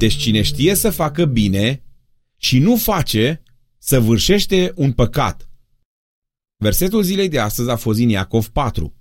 Deci cine știe să facă bine și nu face, săvârșește un păcat. Versetul zilei de astăzi a fost din Iacov 4.